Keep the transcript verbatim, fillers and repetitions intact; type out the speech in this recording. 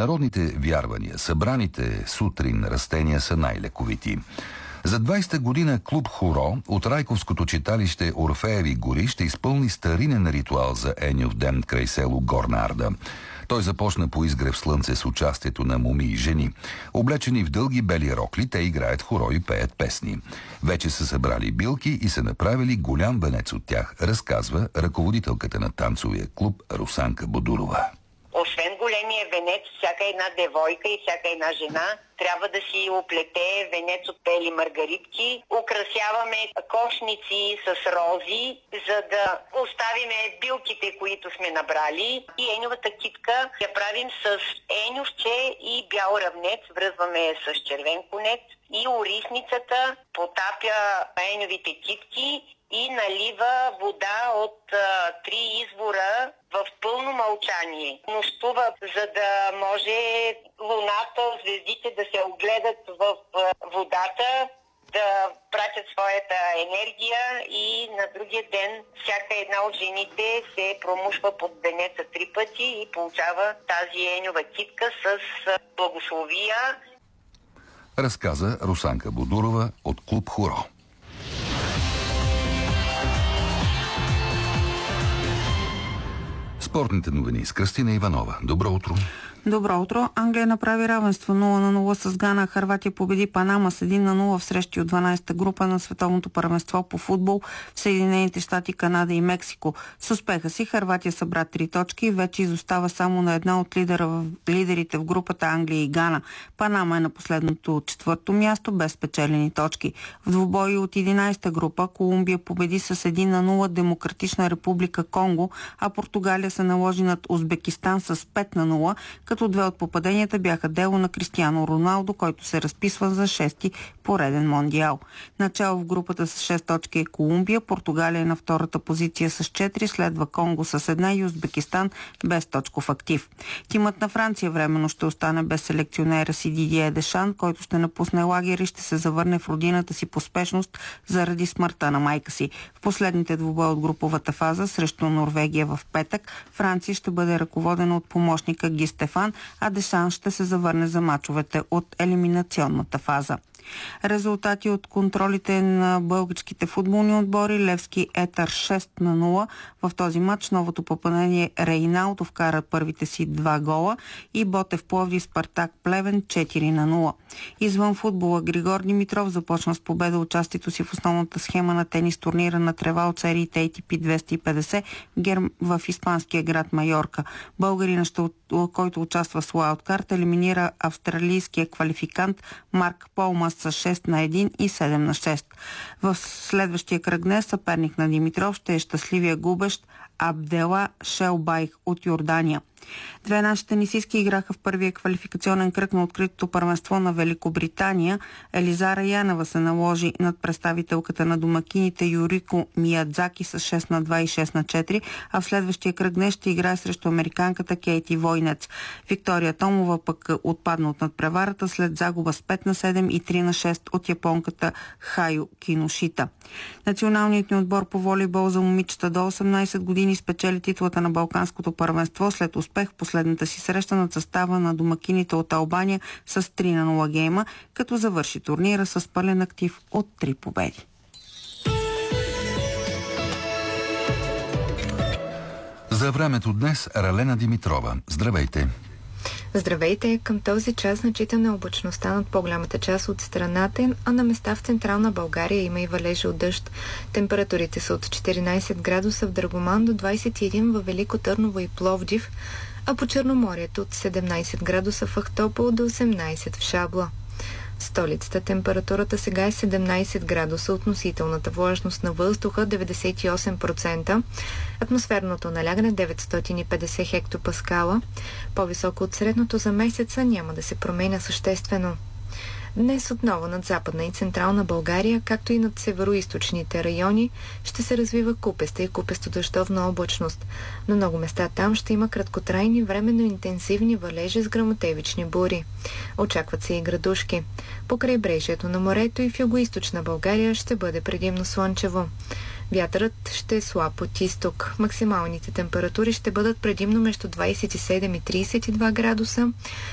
народните вярвания събраните сутрин растения са най-лековити. За двайсета година клуб Хоро от Райковското читалище Орфееви гори ще изпълни старинен ритуал за Еньов ден край село Горна Арда. Той започна по изгрев слънце с участието на моми и жени. Облечени в дълги бели рокли, те играят хоро и пеят песни. Вече са събрали билки и са направили голям венец от тях, разказва ръководителката на танцовия клуб Русанка Бодурова. Освен големия венец, всяка една девойка и всяка една жена трябва да си оплете венец от бели маргаритки. Украсяваме кошници с рози, за да оставиме билките, които сме набрали. И еньовата китка я правим с еньовче и бял равнец, връзваме с червен конец. И орисницата потапя еньовите китки и налива вода от а, три извора в пълно мълчание. Нощува, за да може луната, звездите да се огледат в а, водата, да пратят своята енергия и на другия ден всяка една от жените се промушва под венеца три пъти и получава тази еньова китка с благословия. Разказа Русанка Бодурова от клуб Хоро. Спортните новини с Кръстина Иванова. Добро утро! Добро утро! Англия направи равенство нула на нула с Гана. Хърватия победи Панама с едно на нула в срещи от дванайсета група на световното първенство по футбол в Съединените щати, Канада и Мексико. С успеха си Хърватия събра три точки и вече изостава само на една от лидера в, лидерите в групата Англия и Гана. Панама е на последното четвърто място без спечелени точки. В двубои от единайсета група Колумбия победи с едно на нула Демократична република Конго, а Португалия се наложи над Узбекистан с пет на нула, като две от попаденията бяха дело на Кристиано Роналдо, който се разписва за шести пореден мондиал. Начало в групата с шест точки е Колумбия, Португалия е на втората позиция с четири, следва Конго с една и Узбекистан без точков актив. Тимът на Франция временно ще остане без селекционера си Дидие Дешан, който ще напусне лагер и ще се завърне в родината си по спешност заради смъртта на майка си. В последните двубои от груповата фаза срещу Норвегия в петък Франция ще бъде ръководена от помощника Ги Стефан, а Дешан ще се завърне за мачовете от елиминационната фаза. Резултати от контролите на българските футболни отбори: Левски Етър шест на нула. В този матч новото попадение Рейналдо вкара първите си два гола и Ботев Пловдив Спартак Плевен четири на нула. Извън футбола Григор Димитров започна с победа участието си в основната схема на тенис турнира на трева от сериите Ей Ти Пи двеста и петдесет в испанския град Майорка. Българина, който участва в уайлдкарт, елиминира австралийския квалификант Марк Полмас с шест на едно и седем на шест. В следващия кръг днес съперник на Димитров ще е щастливия губещ Абдела Шелбайх от Йордания. Две наши тенисистки играха в първия квалификационен кръг на откритото първенство на Великобритания. Елизара Янева се наложи над представителката на домакините Юрико Миядзаки с шест на два и шест на четири, а в следващия кръг днес ще играе срещу американката Кейти Войнец. Виктория Томова пък отпадна от надпреварата след загуба с пет на седем и три на шест от японката Хайо Киношита. Националният ни отбор по волейбол за момичета до осемнайсет години спечели титлата на Балканското първенство след успех в последната си среща над състава на домакините от Албания с три на нула гейма, като завърши турнира с пълен актив от три победи. За времето днес Ралена Димитрова. Здравейте! Здравейте! Към този час значителна облачността над по-голямата част от страната, а на места в централна България има и валежи от дъжд. Температурите са от четиринайсет градуса в Драгоман до двайсет и един във Велико Търново и Пловдив, а по Черноморието от седемнайсет градуса в Ахтопол до осемнайсет в Шабла. В столицата температурата сега е седемнайсет градуса, относителната влажност на въздуха деветдесет и осем процента, атмосферното налягане деветстотин и петдесет хектопаскала. По-високо от средното за месеца няма да се променя съществено. Днес отново над Западна и Централна България, както и над североизточните райони, ще се развива купеста и купесто-дъждовна облачност. На много места там ще има краткотрайни, временно интензивни валежи с гръмотевични бури. Очакват се и градушки. По крайбрежието на морето и в югоизточна България ще бъде предимно слънчево. Вятърът ще е слаб от изток. Максималните температури ще бъдат предимно между двайсет и седем и трийсет и два градуса,